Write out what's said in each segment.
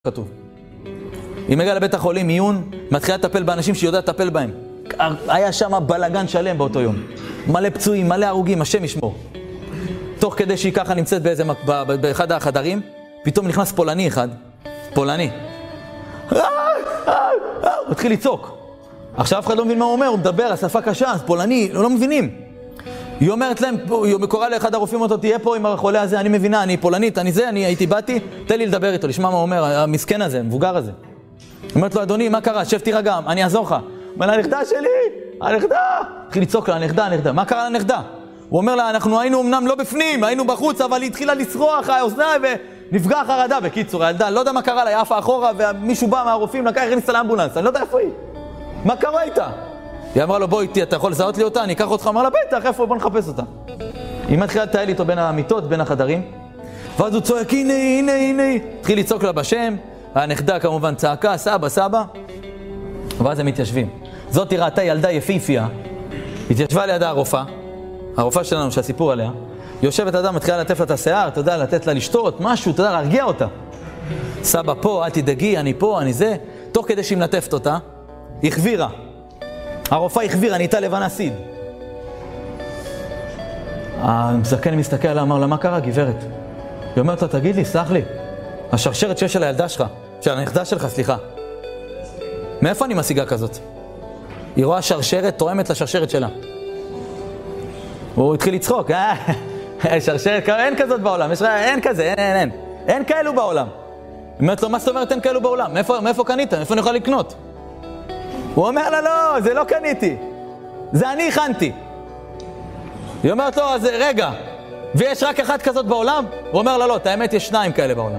כתוב. היא מגיעה לבית החולים, עיון, מתחילה לטפל באנשים שהיא יודעת לטפל בהם. היה שם בלגן שלם באותו יום. מלא פצועים, מלא הרוגים, השם ישמור. תוך כדי שהיא ככה נמצאת באחד החדרים, פתאום נכנס פולני אחד. פולני. הוא התחיל לצעוק. עכשיו אף אחד לא מבין מה הוא אומר, הוא מדבר, השפה קשה, אז פולני, לא מבינים. היא אומרת להם, היא קוראה לאחד הרופאים אותו, תהיה פה עם החולה הזה, אני מבינה, אני פולנית, אני באתי, תן לי לדבר איתו, לשמע מה הוא אומר, המסכן הזה, המבוגר הזה. היא אומרת לו, אדוני, מה קרה? שב תירגע, אני אעזור לך. אומר לה, הנכדה שלי, הנכדה. התחיל לצעוק לה, הנכדה. מה קרה לנכדה? הוא אומר לה, אנחנו היינו אמנם לא בפנים, היינו בחוץ, אבל היא התחילה לצרוח, האוזניים, ונפגע חרדה. בקיצור, הילדה, לא יודע מה קרה לה, היא עפה אחורה, ומישהו בא מהרופאים, לקח, הכניס אותה לאמבולנס, אני לא יודע איפה היא. מה קרה איתה? היא אמרה לו, בואי, אתה יכול לזהות לי אותה? אני אקח אותך, אמר לה, בטח, איפה? בוא נחפש אותה. היא מתחילה לטייל איתו בין המיטות, בין החדרים, ואז הוא צועק, הנה. התחיל לצעוק לה בשם, הנכדה כמובן צעקה, סבא, ואז הם מתיישבים. זאת ראתה ילדה יפיפייה, התיישבה לידה הרופאה שלנו שהסיפור עליה, יושבת אדם, מתחילה לטף לה את השיער, אתה יודע, לתת לה לשתות, משהו, אתה יודע, להרגיע אותה. סבא פה, אל תדאגי, אני פה, אני זה. תוך כדי שהיא מלטפת אותה, החבירה. הרופאה החבירה, נהייתה לבנה סיד. המזקן מסתכל עליה, אמר לה, מה קרה, גברת? היא אומרת לה, תגיד לי, סלח לי, השרשרת שיש על הילדה שלך, של הנכדה שלך, סליחה. מאיפה אני משיגה כזאת? היא רואה שרשרת, תואמת לשרשרת שלה. הוא התחיל לצחוק, שרשרת, אין כזאת בעולם, אין כזה, אין כאלו בעולם. היא אומרת לו, מה זאת אומרת אין כאלו בעולם? מאיפה קנית? מאיפה אני יכול לקנות? הוא אומר לה, לא, זה לא קניתי, זה אני הכנתי. היא אומרת לו, אז רגע, ויש רק אחת כזאת בעולם? הוא אומר לה, לא, את האמת יש שניים כאלה בעולם.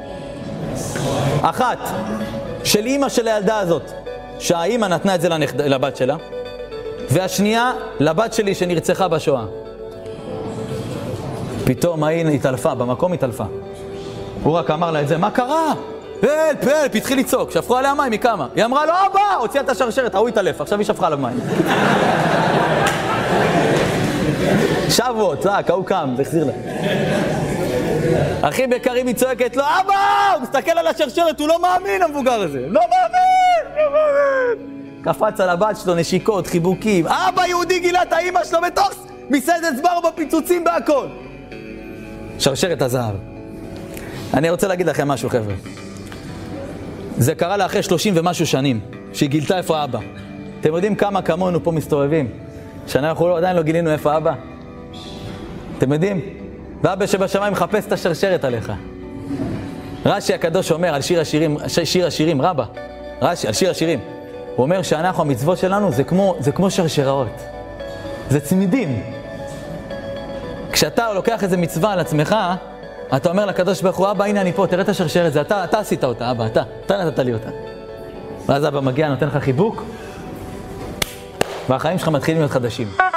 אחת, של אמא של הילדה הזאת, שהאמא נתנה את זה לבת שלה, והשנייה, לבת שלי שנרצחה בשואה. פתאום היא התעלפה, במקום התעלפה. הוא רק אמר לה את זה, מה קרה? פלפ, התחיל לצעוק, שפכו עליה מים, היא קמה. היא אמרה לו, אבא, הוציאה את השרשרת, הוא התעלף, עכשיו היא שפכה עליו מים. שבו, צעק, הוא קם, זה החזיר לה. אחי בקרים היא צועקת לו, אבא! הוא מסתכל על השרשרת, הוא לא מאמין המבוגר הזה. לא מאמין! קפץ על הבת שלו, נשיקות, חיבוקים. אבא יהודי גילה את האמא שלו בתוך מסעדת בר בפיצוצים בהכל. שרשרת הזהב. אני רוצה להגיד לכם משהו, חבר'ה. זה קרה לה אחרי 30 ומשהו שנים, שהיא גילתה איפה אבא. אתם יודעים כמה כמונו פה מסתובבים? שאנחנו עדיין לא גילינו איפה אבא? אתם יודעים? ואבא שבשמיים מחפש את השרשרת עליך. רש"י הקדוש אומר על שיר השירים, רבא. רש"י, על שיר השירים. הוא אומר שאנחנו, המצוות שלנו, זה כמו שרשראות. זה צמידים. כשאתה לוקח איזה מצווה על עצמך, אתה אומר לקדוש ברוך הוא, אבא, הנה אני פה, תראה את השרשרת, זה אתה עשית אותה, אבא, אתה נתת לי אותה. ואז אבא מגיע, נותן לך חיבוק, והחיים שלך מתחילים להיות חדשים.